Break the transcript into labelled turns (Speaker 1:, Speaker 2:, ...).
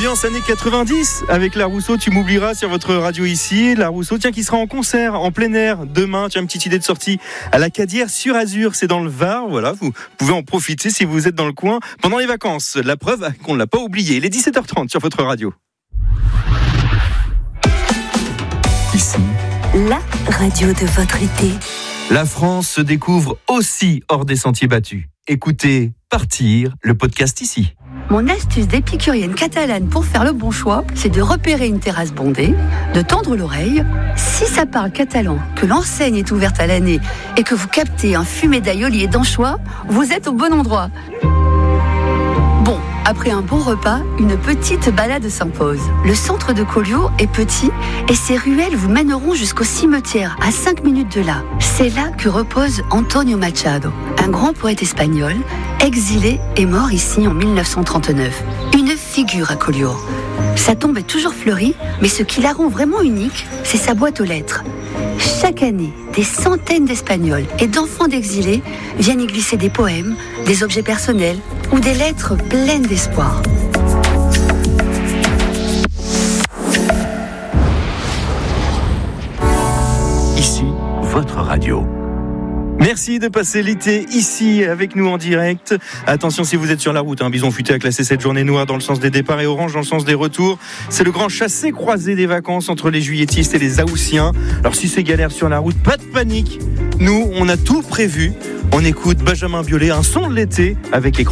Speaker 1: Ambiance années 90 avec La Rousseau, tu m'oublieras sur votre radio ici. La Rousseau, tiens, qui sera en concert en plein air demain. Tiens, une petite idée de sortie à la Cadière-sur-Azur, c'est dans le Var. Voilà, vous pouvez en profiter si vous êtes dans le coin pendant les vacances. La preuve qu'on ne l'a pas oublié. Il est 17h30 sur votre radio.
Speaker 2: Ici, la radio de votre été.
Speaker 1: La France se découvre aussi hors des sentiers battus. Écoutez Partir, le podcast ici.
Speaker 3: Mon astuce d'épicurienne catalane pour faire le bon choix, c'est de repérer une terrasse bondée, de tendre l'oreille. Si ça parle catalan, que l'enseigne est ouverte à l'année et que vous captez un fumet d'aïoli et d'anchois, vous êtes au bon endroit. Bon, après un bon repas, une petite balade s'impose. Le centre de Collioure est petit et ses ruelles vous mèneront jusqu'au cimetière, à 5 minutes de là. C'est là que repose Antonio Machado, un grand poète espagnol, exilé et mort ici en 1939. Une figure à Collioure. Sa tombe est toujours fleurie, mais ce qui la rend vraiment unique, c'est sa boîte aux lettres. Chaque année, des centaines d'Espagnols et d'enfants d'exilés viennent y glisser des poèmes, des objets personnels ou des lettres pleines d'espoir.
Speaker 2: Ici, votre radio.
Speaker 1: Merci de passer l'été ici avec nous en direct. Attention si vous êtes sur la route, Bison Futé a classé cette journée noire dans le sens des départs et orange dans le sens des retours. C'est le grand chassé-croisé des vacances entre les juilletistes et les Haussiens. Alors si c'est galère sur la route, pas de panique. Nous, on a tout prévu. On écoute Benjamin Biolay, un son de l'été avec écran.